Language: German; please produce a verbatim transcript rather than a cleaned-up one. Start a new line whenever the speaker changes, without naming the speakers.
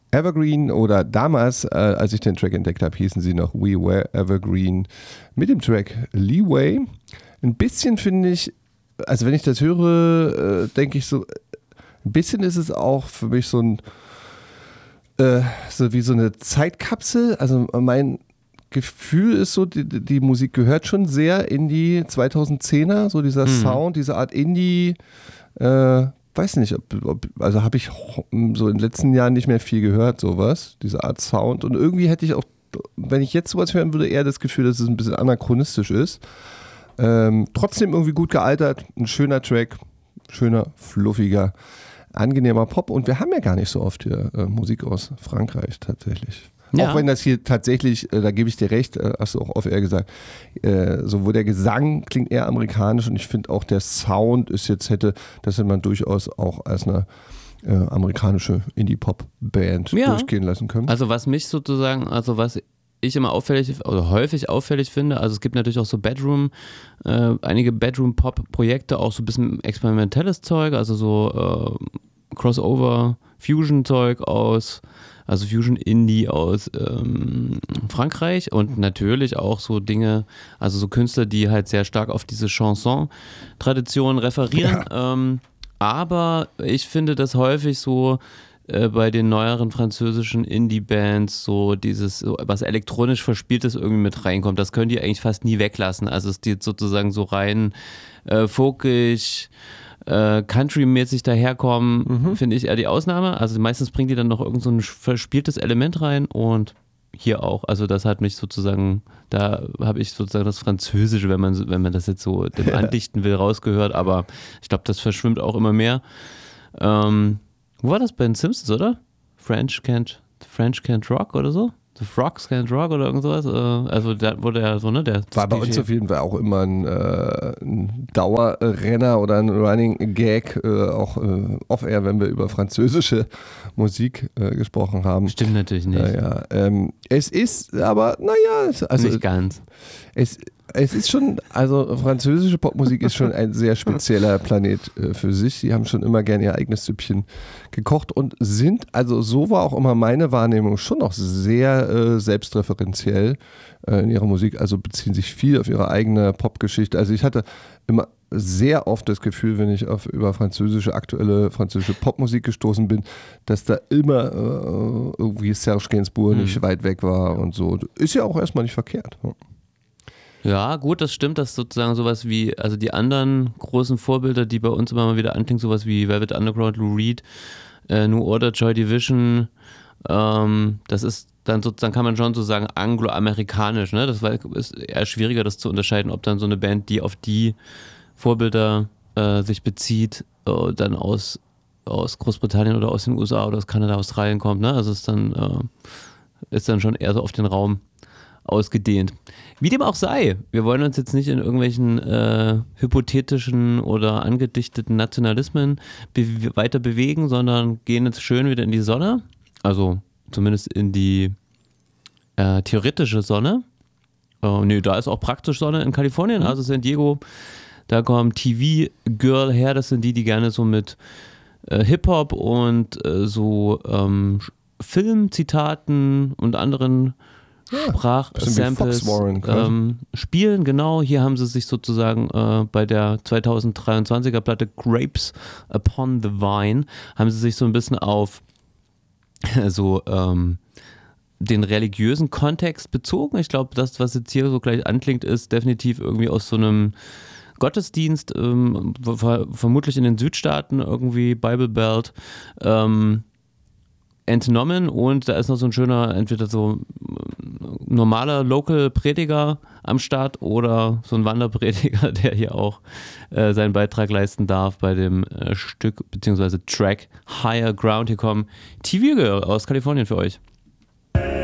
Evergreen oder damals, äh, als ich den Track entdeckt habe, hießen sie noch We Were Evergreen mit dem Track Leeway. Ein bisschen finde ich, also wenn ich das höre, äh, denke ich so, ein bisschen ist es auch für mich so ein, äh, so wie so eine Zeitkapsel. Also mein Gefühl ist so, die, die Musik gehört schon sehr in die zweitausendzehner, so dieser mhm. Sound, diese Art Indie, äh, weiß nicht, ob, ob, also habe ich so in den letzten Jahren nicht mehr viel gehört, sowas, diese Art Sound. Und irgendwie hätte ich auch, wenn ich jetzt sowas hören würde, eher das Gefühl, dass es ein bisschen anachronistisch ist. Ähm, trotzdem irgendwie gut gealtert, ein schöner Track, schöner, fluffiger, angenehmer Pop. Und wir haben ja gar nicht so oft hier äh, Musik aus Frankreich tatsächlich. Ja. Auch wenn das hier tatsächlich, äh, da gebe ich dir recht, äh, hast du auch oft eher gesagt, äh, sowohl der Gesang klingt eher amerikanisch und ich finde auch der Sound ist jetzt hätte, das hätte man durchaus auch als eine äh, amerikanische Indie-Pop-Band ja. durchgehen lassen können.
Also was mich sozusagen, also was ich immer auffällig oder häufig auffällig finde, also es gibt natürlich auch so Bedroom, äh, einige Bedroom-Pop-Projekte, auch so ein bisschen experimentelles Zeug, also so äh, Crossover, Fusion-Zeug aus Also Fusion Indie aus ähm, Frankreich und natürlich auch so Dinge, also so Künstler, die halt sehr stark auf diese Chanson-Tradition referieren. Ja. Ähm, aber ich finde das häufig so äh, bei den neueren französischen Indie-Bands so dieses, so, was elektronisch Verspieltes irgendwie mit reinkommt. Das können die eigentlich fast nie weglassen. Also es geht sozusagen so rein äh, folkisch, Äh, Country-mäßig daherkommen, mhm. finde ich eher die Ausnahme. Also meistens bringt die dann noch irgend so ein verspieltes Element rein und hier auch. Also das hat mich sozusagen, da habe ich sozusagen das Französische, wenn man, wenn man das jetzt so dem andichten will, rausgehört. Aber ich glaube, das verschwimmt auch immer mehr. Ähm, wo war das bei den Simpsons, oder? French can't, French can't rock oder so? The Frogs Can't Rock oder irgend sowas. Also da wurde ja so, ne? Der
war bei uns auf jeden Fall auch immer ein, äh, ein Dauerrenner oder ein Running Gag, äh, auch äh, off-air, wenn wir über französische Musik äh, gesprochen haben.
Stimmt natürlich nicht.
Naja, ähm, es ist aber, naja. Also,
nicht ganz.
Es Es ist schon, also französische Popmusik ist schon ein sehr spezieller Planet äh, für sich. Sie haben schon immer gerne ihr eigenes Süppchen gekocht und sind, also so war auch immer meine Wahrnehmung, schon noch sehr äh, selbstreferenziell äh, in ihrer Musik. Also beziehen sich viel auf ihre eigene Popgeschichte. Also ich hatte immer sehr oft das Gefühl, wenn ich auf über französische, aktuelle französische Popmusik gestoßen bin, dass da immer äh, irgendwie Serge Gainsbourg hm. nicht weit weg war und so. Ist ja auch erstmal nicht verkehrt. Ja.
Ja, gut, das stimmt, dass sozusagen sowas wie, also die anderen großen Vorbilder, die bei uns immer mal wieder anklingen, sowas wie Velvet Underground, Lou Reed, äh, New Order, Joy Division, ähm, das ist dann sozusagen, kann man schon so sagen, angloamerikanisch, ne? Das war, ist eher schwieriger, das zu unterscheiden, ob dann so eine Band, die auf die Vorbilder äh, sich bezieht, äh, dann aus, aus Großbritannien oder aus den U S A oder aus Kanada, Australien kommt, ne? Also es ist dann, äh, ist dann schon eher so auf den Raum ausgedehnt. Wie dem auch sei, wir wollen uns jetzt nicht in irgendwelchen äh, hypothetischen oder angedichteten Nationalismen be- weiter bewegen, sondern gehen jetzt schön wieder in die Sonne, also zumindest in die äh, theoretische Sonne. Äh, nee, da ist auch praktisch Sonne in Kalifornien, also San Diego, da kommt T V-Girl her, das sind die, die gerne so mit äh, Hip-Hop und äh, so ähm, Filmzitaten und anderen
Ja,
Sprachsamples ähm, spielen, genau. Hier haben sie sich sozusagen äh, bei der zweitausenddreiundzwanziger Platte Grapes Upon the Vine, haben sie sich so ein bisschen auf so ähm, den religiösen Kontext bezogen. Ich glaube, das, was jetzt hier so gleich anklingt, ist definitiv irgendwie aus so einem Gottesdienst, ähm, ver- vermutlich in den Südstaaten, irgendwie Bible Belt, ähm, entnommen, und da ist noch so ein schöner, entweder so normaler Local-Prediger am Start oder so ein Wanderprediger, der hier auch äh, seinen Beitrag leisten darf bei dem äh, Stück bzw. Track Higher Ground. Hier kommen T V-Girl aus Kalifornien für euch.